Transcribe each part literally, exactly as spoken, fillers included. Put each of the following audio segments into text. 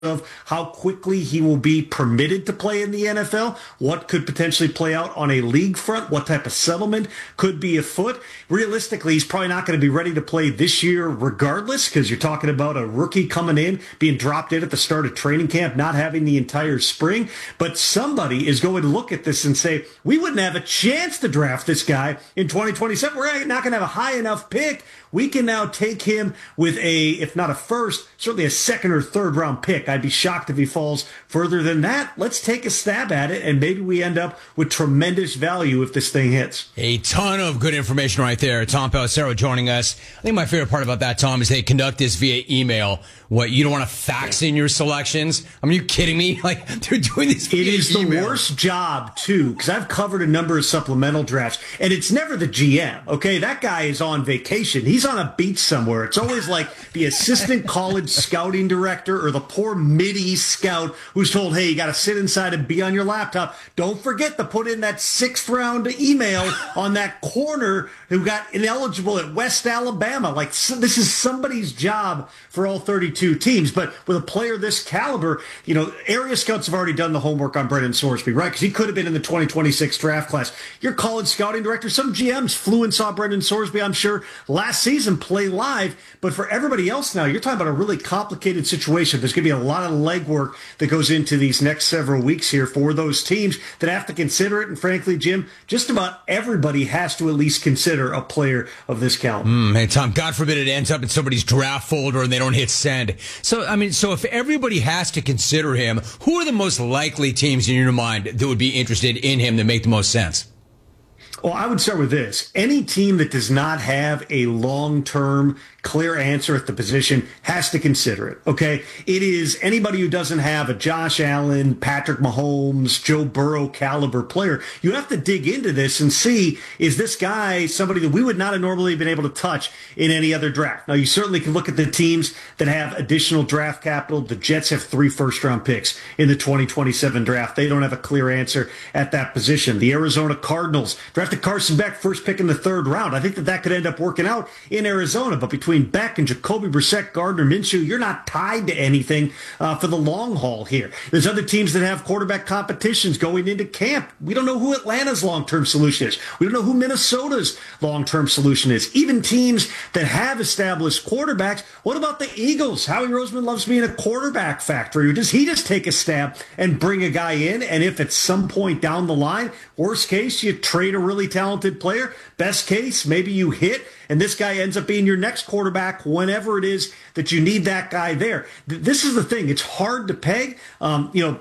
of how quickly he will be permitted to play in the N F L, what could potentially play out on a league front, what type of settlement could be afoot. Realistically, he's probably not going to be ready to play this year regardless, because you're talking about a rookie coming in, being dropped in at the start of training camp, not having the entire spring. But somebody is going to look at this and say, we wouldn't have a chance to draft this guy in twenty twenty-seven. We're not going to have a high enough pick. We can now take him with a, if not a first, certainly a second or third round pick. I'd be shocked if he falls further than that. Let's take a stab at it, and maybe we end up with tremendous value if this thing hits. A ton of good information right there. Tom Pelissero joining us. I think my favorite part about that, Tom, is they conduct this via email. What, you don't want to fax in your selections? I mean, are you kidding me? Like, they're doing this via email. It is email. The worst job, too, because I've covered a number of supplemental drafts, and it's never the G M, okay? That guy is on vacation. He's on a beach somewhere. It's always like the assistant college scouting director or the poor midi scout who's told, hey, you got to sit inside and be on your laptop. Don't forget to put in that sixth round email on that corner who got ineligible at West Alabama. Like, so this is somebody's job for all thirty-two teams. But with a player this caliber, you know, area scouts have already done the homework on Brendan Sorsby, right? Because he could have been in the twenty twenty-six draft class. Your college scouting director, some G Ms flew and saw Brendan Sorsby, I'm sure, last season play live. But for everybody else now, you're talking about a really complicated situation. There's going to be a lot of legwork that goes into these next several weeks here for those teams that have to consider it. And frankly, Jim, just about everybody has to at least consider a player of this caliber. Mm, hey, Tom, God forbid it ends up in somebody's draft folder and they don't hit send. So, I mean, so if everybody has to consider him, who are the most likely teams in your mind that would be interested in him that make the most sense? Well, I would start with this. Any team that does not have a long-term clear answer at the position has to consider it, okay? It is anybody who doesn't have a Josh Allen, Patrick Mahomes, Joe Burrow caliber player. You have to dig into this and see, is this guy somebody that we would not have normally been able to touch in any other draft? Now, you certainly can look at the teams that have additional draft capital. The Jets have three first-round picks in the twenty twenty-seven draft. They don't have a clear answer at that position. The Arizona Cardinals drafted Carson Beck, first pick in the third round. I think that that could end up working out in Arizona, but between Beck and Jacoby Brissett, Gardner Minshew, you're not tied to anything uh, for the long haul here. There's other teams that have quarterback competitions going into camp. We don't know who Atlanta's long-term solution is. We don't know who Minnesota's long-term solution is. Even teams that have established quarterbacks, what about the Eagles? Howie Roseman loves being a quarterback factory. Or does he just take a stab and bring a guy in? And if at some point down the line, worst case, you trade a really talented player. Best case, maybe you hit, and this guy ends up being your next quarterback whenever it is that you need that guy there. This is the thing. It's hard to peg. Um, you know,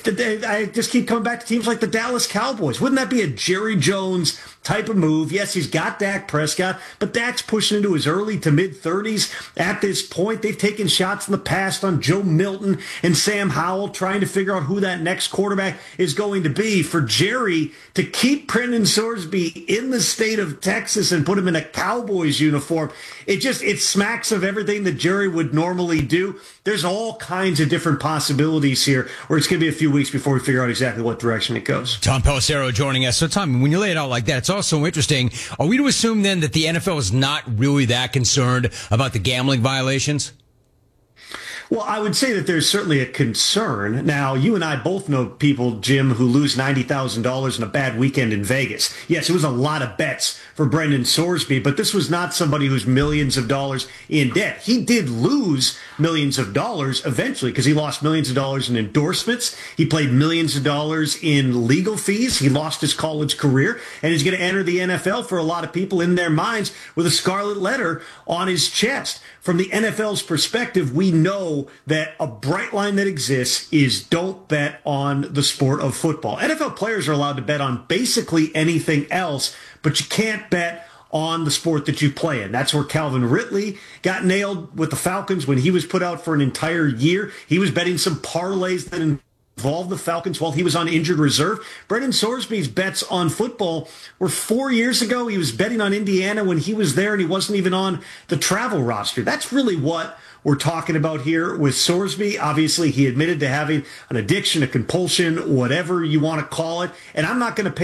I just keep coming back to teams like the Dallas Cowboys. Wouldn't that be a Jerry Jones type of move? Yes, he's got Dak Prescott, but Dak's pushing into his early to mid-thirties at this point. They've taken shots in the past on Joe Milton and Sam Howell, trying to figure out who that next quarterback is going to be. For Jerry to keep Brendan Sorsby in the state of Texas and put him in a Cowboys uniform, it just, it smacks of everything that Jerry would normally do. There's all kinds of different possibilities here, where it's going to be a few weeks before we figure out exactly what direction it goes. Tom Pelissero joining us. So, Tom, when you lay it out like that, it's also interesting. Are we to assume then that the N F L is not really that concerned about the gambling violations? Well, I would say that there's certainly a concern. Now, you and I both know people, Jim, who lose ninety thousand dollars in a bad weekend in Vegas. Yes, it was a lot of bets for Brendan Sorsby, but this was not somebody who's millions of dollars in debt. He did lose millions of dollars eventually because he lost millions of dollars in endorsements. He paid millions of dollars in legal fees. He lost his college career, and he's going to enter the N F L for a lot of people in their minds with a scarlet letter on his chest. From the N F L's perspective, we know that a bright line that exists is don't bet on the sport of football. N F L players are allowed to bet on basically anything else, but you can't bet on the sport that you play in. That's where Calvin Ridley got nailed with the Falcons when he was put out for an entire year. He was betting some parlays that involved the Falcons while he was on injured reserve. Brendan Sorsby's bets on football were four years ago. He was betting on Indiana when he was there, and he wasn't even on the travel roster. That's really what we're talking about here with Sorsby. Obviously, he admitted to having an addiction, a compulsion, whatever you want to call it. And I'm not going to paint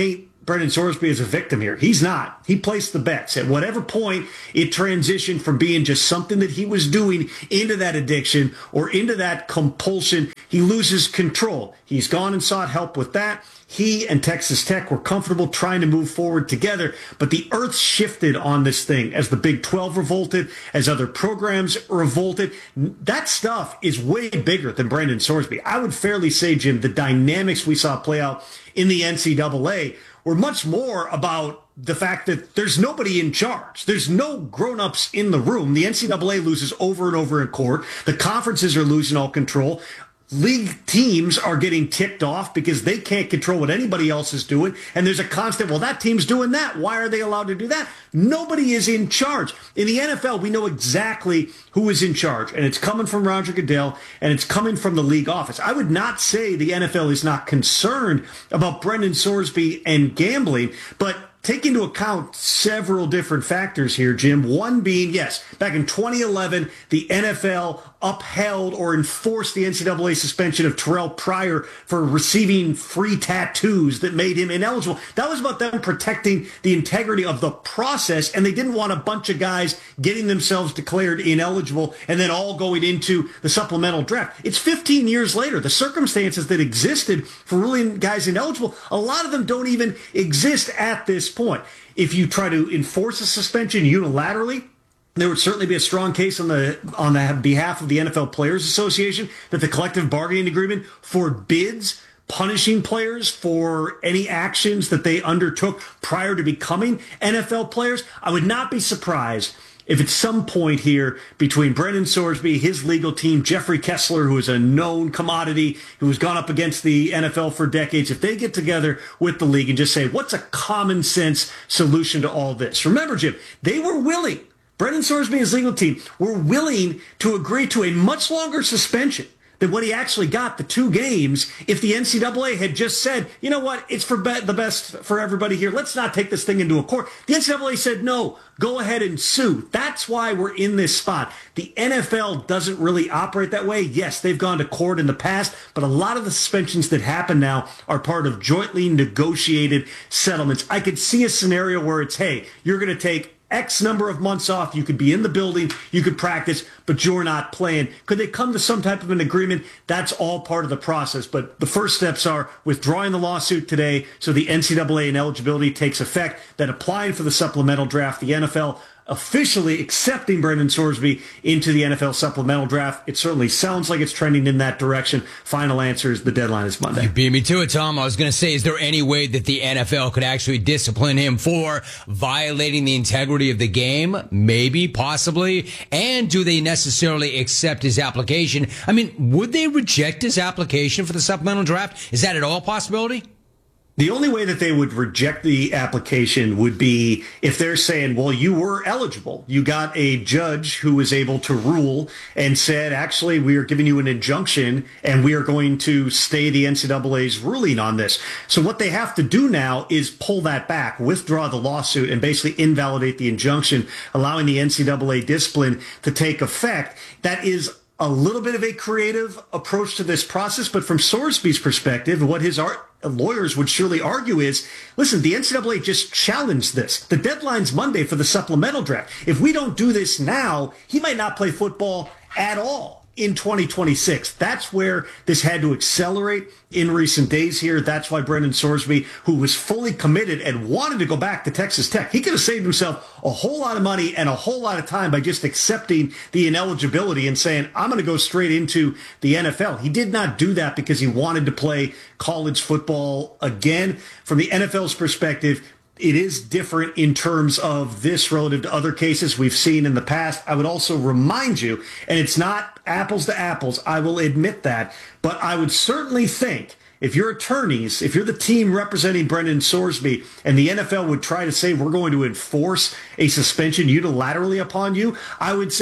Brendan Sorsby is a victim here. He's not. He placed the bets. At whatever point it transitioned from being just something that he was doing into that addiction or into that compulsion, he loses control. He's gone and sought help with that. He and Texas Tech were comfortable trying to move forward together, but the earth shifted on this thing as the Big twelve revolted, as other programs revolted. That stuff is way bigger than Brendan Sorsby. I would fairly say, Jim, the dynamics we saw play out in the N C double A were much more about the fact that there's nobody in charge. There's no grown-ups in the room. The N C double A loses over and over in court. The conferences are losing all control. League teams are getting ticked off because they can't control what anybody else is doing. And there's a constant, well, that team's doing that. Why are they allowed to do that? Nobody is in charge. In the N F L, we know exactly who is in charge. And it's coming from Roger Goodell, and it's coming from the league office. I would not say the N F L is not concerned about Brendan Sorsby and gambling, but take into account several different factors here, Jim. One being, yes, back in twenty eleven, the N F L upheld or enforced the N C double A suspension of Terrell Pryor for receiving free tattoos that made him ineligible. That was about them protecting the integrity of the process, and they didn't want a bunch of guys getting themselves declared ineligible and then all going into the supplemental draft. It's fifteen years later. The circumstances that existed for ruling guys ineligible, a lot of them don't even exist at this point. If you try to enforce a suspension unilaterally, there would certainly be a strong case on the on the behalf of the N F L Players Association that the collective bargaining agreement forbids punishing players for any actions that they undertook prior to becoming N F L players. I would not be surprised if at some point here between Brendan Sorsby, his legal team, Jeffrey Kessler, who is a known commodity, who has gone up against the N F L for decades, if they get together with the league and just say, what's a common sense solution to all this? Remember, Jim, they were willing, Brendan Sorsby and his legal team were willing to agree to a much longer suspension than what he actually got, the two games, if the N C double A had just said, you know what, it's for be- the best for everybody here. Let's not take this thing into a court. The N C double A said, no, go ahead and sue. That's why we're in this spot. The N F L doesn't really operate that way. Yes, they've gone to court in the past, but a lot of the suspensions that happen now are part of jointly negotiated settlements. I could see a scenario where it's, hey, you're going to take X number of months off. You could be in the building, you could practice, but you're not playing. Could they come to some type of an agreement? That's all part of the process. But the first steps are withdrawing the lawsuit today so the N C double A ineligibility takes effect, then applying for the supplemental draft. The N F L officially accepting Brendan Sorsby into the N F L supplemental draft. It certainly sounds like it's trending in that direction. Final answer is the deadline is Monday. You beat me to it, Tom. I was going to say, is there any way that the N F L could actually discipline him for violating the integrity of the game? Maybe, possibly. And do they necessarily accept his application? I mean, would they reject his application for the supplemental draft? Is that at all a possibility? The only way that they would reject the application would be if they're saying, well, you were eligible. You got a judge who was able to rule and said, actually, we are giving you an injunction and we are going to stay the N C double A's ruling on this. So what they have to do now is pull that back, withdraw the lawsuit, and basically invalidate the injunction, allowing the N C double A discipline to take effect. That is a little bit of a creative approach to this process, but from Sorsby's perspective, what his art lawyers would surely argue is, listen, the N C double A just challenged this. The deadline's Monday for the supplemental draft. If we don't do this now, he might not play football at all in twenty twenty-six. That's where this had to accelerate in recent days here. That's why Brendan Sorsby, who was fully committed and wanted to go back to Texas Tech, he could have saved himself a whole lot of money and a whole lot of time by just accepting the ineligibility and saying, I'm going to go straight into the N F L. He did not do that because he wanted to play college football again. From the N F L's perspective, it is different in terms of this relative to other cases we've seen in the past. I would also remind you, and it's not apples to apples, I will admit that, but I would certainly think if you're attorneys, if you're the team representing Brendan Sorsby and the N F L would try to say we're going to enforce a suspension unilaterally upon you, I would say,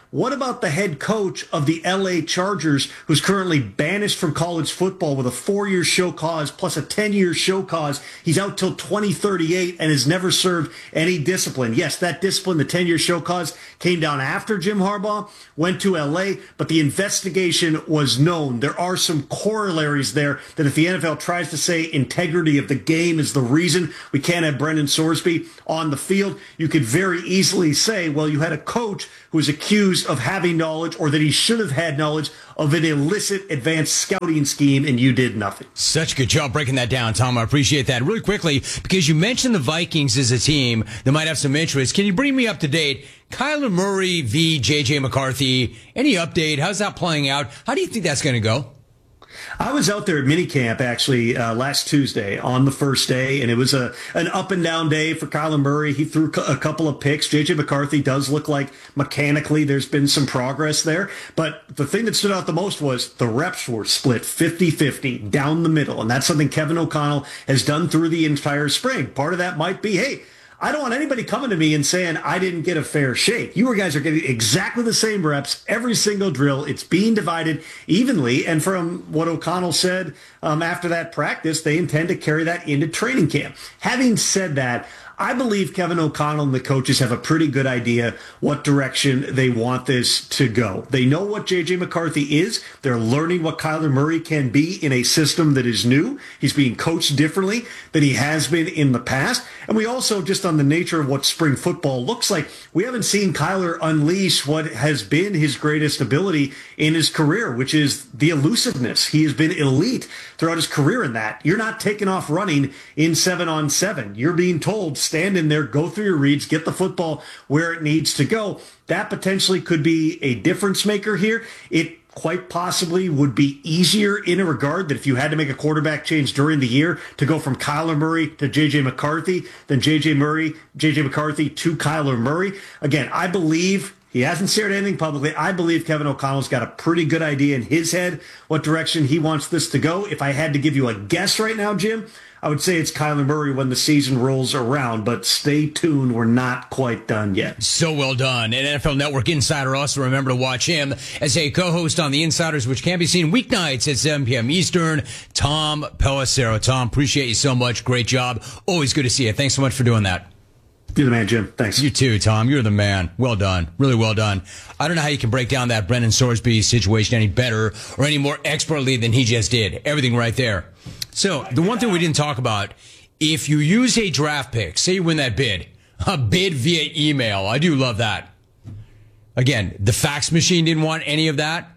what about the head coach of the L A Chargers, who's currently banished from college football with a four-year show cause plus a ten-year show cause? He's out till twenty thirty-eight and has never served any discipline. Yes, that discipline, the ten-year show cause, came down after Jim Harbaugh went to L A, but the investigation was known. There are some corollaries there that if the N F L tries to say integrity of the game is the reason we can't have Brendan Sorsby on the field, you could very easily say, well, you had a coach who was accused of having knowledge, or that he should have had knowledge of an illicit advanced scouting scheme, and you did nothing. Such a good job breaking that down, Tom. I appreciate that. Really quickly, because you mentioned the Vikings as a team that might have some interest, can you bring me up to date? Kyler Murray v. J J McCarthy, any update? How's that playing out? How do you think that's going to go? I was out there at minicamp actually uh, last Tuesday on the first day, and it was a an up and down day for Kyler Murray. He threw a couple of picks. J J McCarthy does look like mechanically there's been some progress there, but the thing that stood out the most was the reps were split fifty-fifty down the middle, and that's something Kevin O'Connell has done through the entire spring. Part of that might be, hey, I don't want anybody coming to me and saying I didn't get a fair shake. You guys are getting exactly the same reps every single drill. It's being divided evenly. And from what O'Connell said um, after that practice, they intend to carry that into training camp. Having said that, I believe Kevin O'Connell and the coaches have a pretty good idea what direction they want this to go. They know what J J McCarthy is. They're learning what Kyler Murray can be in a system that is new. He's being coached differently than he has been in the past. And we also, just on the nature of what spring football looks like, we haven't seen Kyler unleash what has been his greatest ability in his career, which is the elusiveness. He has been elite throughout his career in that. You're not taking off running in seven on seven. You're being told, stand in there, go through your reads, get the football where it needs to go. That potentially could be a difference maker here. It quite possibly would be easier in a regard that if you had to make a quarterback change during the year to go from Kyler Murray to J J McCarthy than J J Murray, J J McCarthy to Kyler Murray. Again, I believe he hasn't shared anything publicly. I believe Kevin O'Connell's got a pretty good idea in his head what direction he wants this to go. If I had to give you a guess right now, Jim, I would say it's Kyler Murray when the season rolls around, but stay tuned. We're not quite done yet. So well done. An N F L Network insider. Also remember to watch him as a co-host on The Insiders, which can be seen weeknights at seven p.m. Eastern. Tom Pelissero. Tom, appreciate you so much. Great job. Always good to see you. Thanks so much for doing that. You're the man, Jim. Thanks. You too, Tom. You're the man. Well done. Really well done. I don't know how you can break down that Brendan Sorsby situation any better or any more expertly than he just did. Everything right there. So, the one thing we didn't talk about, if you use a draft pick, say you win that bid, a bid via email, I do love that. Again, the fax machine didn't want any of that.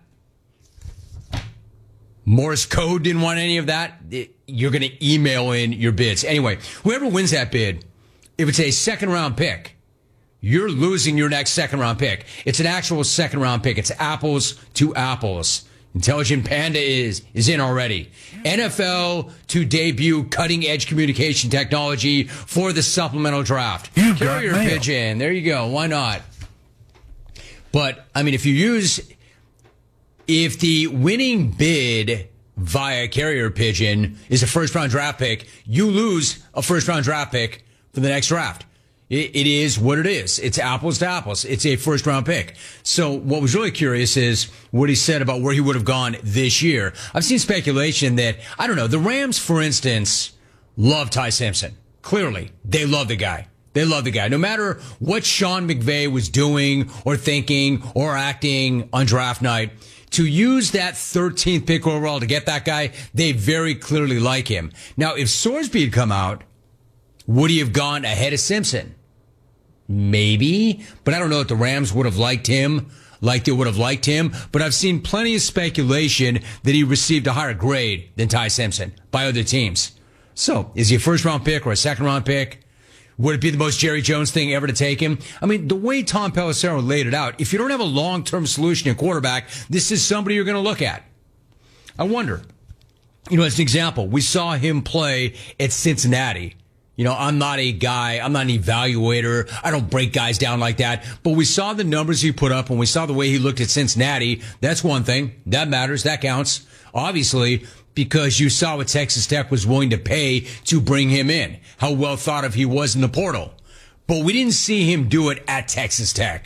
Morse code didn't want any of that. You're going to email in your bids. Anyway, whoever wins that bid, if it's a second round pick, you're losing your next second round pick. It's an actual second round pick. It's apples to apples. Intelligent Panda is is in already. N F L to debut cutting-edge communication technology for the supplemental draft. You Carrier got mail. pigeon. There you go. Why not? But, I mean, if you use... If the winning bid via carrier pigeon is a first-round draft pick, you lose a first-round draft pick for the next draft. It, it is what it is. It's apples to apples. It's a first-round pick. So what was really curious is what he said about where he would have gone this year. I've seen speculation that, I don't know, the Rams, for instance, love Ty Simpson. Clearly, they love the guy. They love the guy. No matter what Sean McVay was doing or thinking or acting on draft night, to use that thirteenth pick overall to get that guy, they very clearly like him. Now, if Sorsby had come out, would he have gone ahead of Simpson? Maybe, but I don't know if the Rams would have liked him like they would have liked him. But I've seen plenty of speculation that he received a higher grade than Ty Simpson by other teams. So, is he a first-round pick or a second-round pick? Would it be the most Jerry Jones thing ever to take him? I mean, the way Tom Pelissero laid it out, if you don't have a long-term solution at quarterback, this is somebody you're going to look at. I wonder, you know, as an example, we saw him play at Cincinnati. You know, I'm not a guy, I'm not an evaluator. I don't break guys down like that. But we saw the numbers he put up and we saw the way he looked at Cincinnati. That's one thing. That matters. That counts. Obviously, because you saw what Texas Tech was willing to pay to bring him in, how well thought of he was in the portal. But we didn't see him do it at Texas Tech.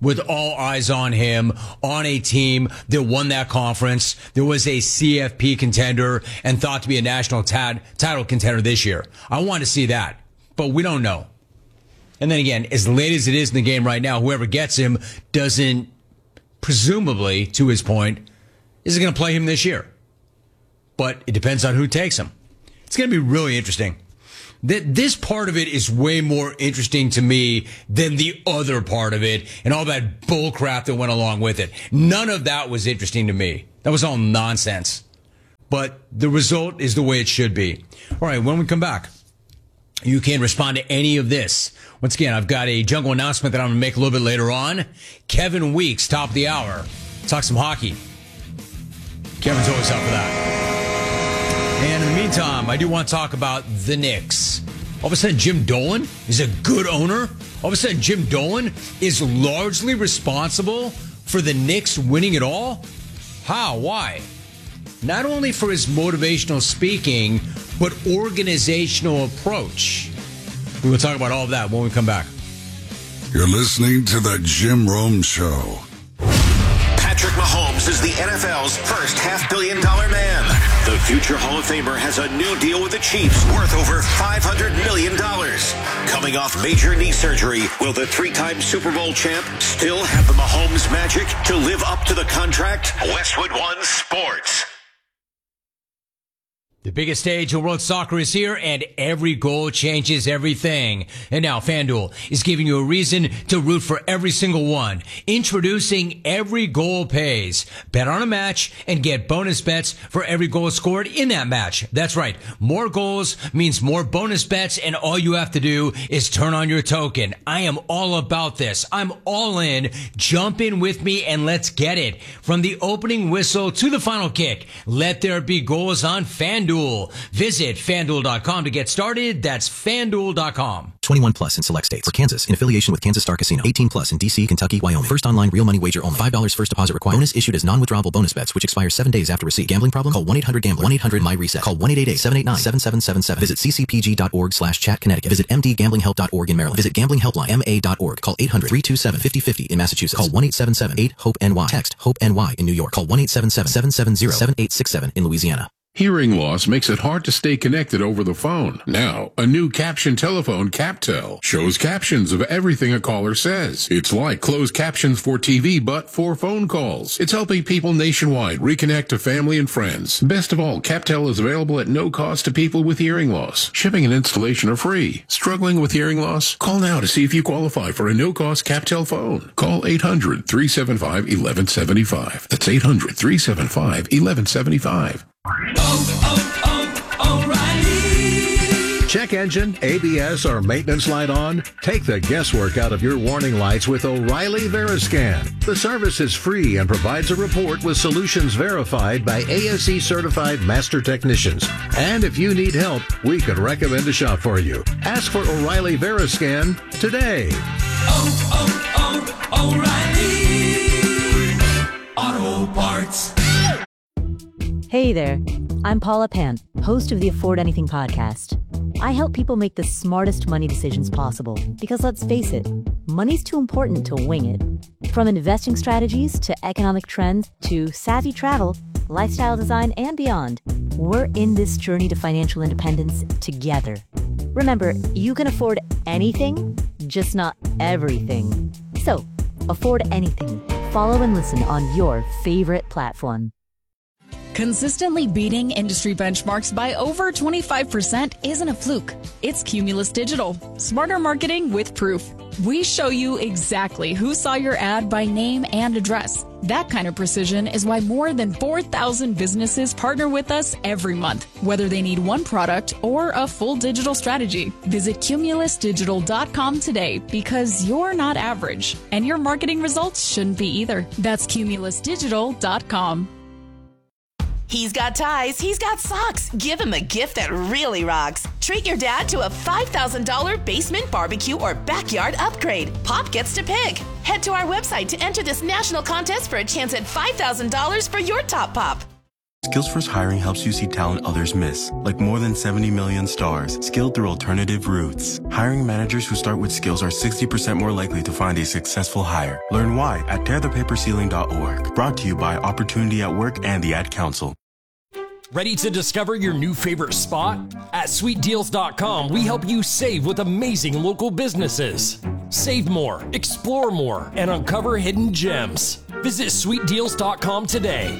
with all eyes on him, on a team that won that conference. There was a C F P contender and thought to be a national t- title contender this year. I want to see that, but we don't know. And then again, as late as it is in the game right now, whoever gets him doesn't, presumably, to his point, isn't going to play him this year. But it depends on who takes him. It's going to be really interesting. This part of it is way more interesting to me than the other part of it and all that bull crap that went along with it. None of that was interesting to me. That was all nonsense. But the result is the way it should be. All right, when we come back, you can respond to any of this. Once again, I've got a jungle announcement that I'm going to make a little bit later on. Kevin Weeks, top of the hour. Talk some hockey. Kevin's always up for that. And in the meantime, I do want to talk about the Knicks. All of a sudden, Jim Dolan is a good owner. All of a sudden, Jim Dolan is largely responsible for the Knicks winning it all. How? Why? Not only for his motivational speaking, but organizational approach. We will talk about all of that when we come back. You're listening to The Jim Rome Show. Patrick Mahomes is the N F L's first half-billion dollar man. The future Hall of Famer has a new deal with the Chiefs worth over five hundred million dollars. Coming off major knee surgery, will the three-time Super Bowl champ still have the Mahomes magic to live up to the contract? Westwood One Sports. The biggest stage in world soccer is here, and every goal changes everything. And now FanDuel is giving you a reason to root for every single one. Introducing Every Goal Pays. Bet on a match and get bonus bets for every goal scored in that match. That's right. More goals means more bonus bets, and all you have to do is turn on your token. I am all about this. I'm all in. Jump in with me and let's get it. From the opening whistle to the final kick, let there be goals on FanDuel. Visit FanDuel dot com to get started. That's FanDuel dot com. twenty-one plus in select states. For Kansas, in affiliation with Kansas Star Casino. eighteen plus in D C, Kentucky, Wyoming. First online real money wager only. five dollars first deposit required. Bonus issued as non-withdrawable bonus bets, which expire seven days after receipt. Gambling problem? Call one eight hundred gambler. one eight hundred my reset. Call one eight eight eight, seven eight nine, seven seven seven seven. Visit c c p g dot org slash chat Connecticut. Visit m d gambling help dot org in Maryland. Visit gambling helpline m a dot org. Call eight hundred, three two seven, five oh five oh in Massachusetts. Call one eight seven seven, eight, hope N Y. Text HOPE N Y in New York. Call one eight seven seven, seven seven zero, seven eight six seven in Louisiana. Hearing loss makes it hard to stay connected over the phone. Now, a new caption telephone, CapTel, shows captions of everything a caller says. It's like closed captions for T V, but for phone calls. It's helping people nationwide reconnect to family and friends. Best of all, CapTel is available at no cost to people with hearing loss. Shipping and installation are free. Struggling with hearing loss? Call now to see if you qualify for a no-cost CapTel phone. Call eight hundred, three seven five, one one seven five. That's eight hundred, three seven five, one one seven five. Oh, oh, oh, O'Reilly. Check engine, A B S, or maintenance light on? Take the guesswork out of your warning lights with O'Reilly Veriscan. The service is free and provides a report with solutions verified by A S E certified master technicians. And if you need help, we could recommend a shop for you. Ask for O'Reilly Veriscan today. Oh, oh, oh, O'Reilly Auto Parts. Hey there, I'm Paula Pant, host of the Afford Anything podcast. I help people make the smartest money decisions possible because let's face it, money's too important to wing it. From investing strategies to economic trends to savvy travel, lifestyle design, and beyond, we're in this journey to financial independence together. Remember, you can afford anything, just not everything. So, afford anything. Follow and listen on your favorite platform. Consistently beating industry benchmarks by over twenty-five percent isn't a fluke. It's Cumulus Digital. Smarter marketing with proof. We show you exactly who saw your ad by name and address. That kind of precision is why more than four thousand businesses partner with us every month, whether they need one product or a full digital strategy. Visit cumulus digital dot com today because you're not average, and your marketing results shouldn't be either. That's cumulus digital dot com. He's got ties, he's got socks. Give him a gift that really rocks. Treat your dad to a five thousand dollars basement, barbecue, or backyard upgrade. Pop gets to pick. Head to our website to enter this national contest for a chance at five thousand dollars for your top pop. Skills First Hiring helps you see talent others miss, like more than seventy million stars, skilled through alternative routes. Hiring managers who start with skills are sixty percent more likely to find a successful hire. Learn why at tear the paper ceiling dot org. Brought to you by Opportunity at Work and the Ad Council. Ready to discover your new favorite spot? At sweet deals dot com, we help you save with amazing local businesses. Save more, explore more, and uncover hidden gems. Visit sweet deals dot com today.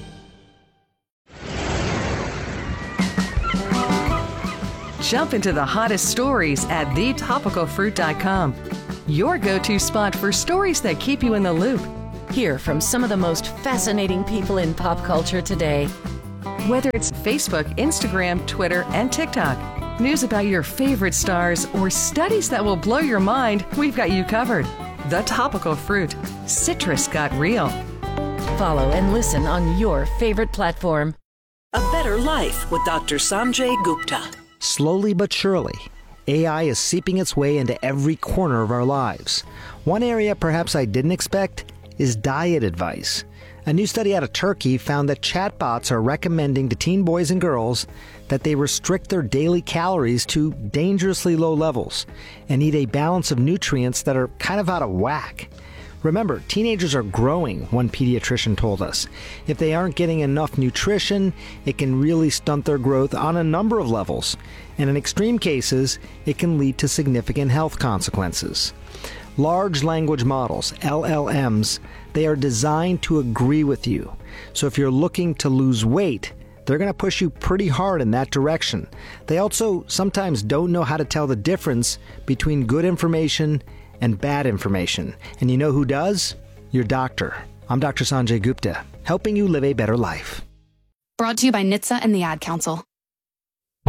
Jump into the hottest stories at the topical fruit dot com. Your go-to spot for stories that keep you in the loop. Hear from some of the most fascinating people in pop culture today. Whether it's Facebook, Instagram, Twitter, and TikTok, news about your favorite stars, or studies that will blow your mind, we've got you covered. The Topical Fruit. Citrus got real. Follow and listen on your favorite platform. A Better Life with Doctor Sanjay Gupta. Slowly but surely, A I is seeping its way into every corner of our lives. One area perhaps I didn't expect is diet advice. A new study out of Turkey found that chatbots are recommending to teen boys and girls that they restrict their daily calories to dangerously low levels and eat a balance of nutrients that are kind of out of whack. Remember, teenagers are growing, one pediatrician told us. If they aren't getting enough nutrition, it can really stunt their growth on a number of levels. And in extreme cases, it can lead to significant health consequences. Large language models, L L Ms, they are designed to agree with you. So if you're looking to lose weight, they're going to push you pretty hard in that direction. They also sometimes don't know how to tell the difference between good information and bad information. And you know who does? Your doctor. I'm Doctor Sanjay Gupta, helping you live a better life. Brought to you by N H T S A and the Ad Council.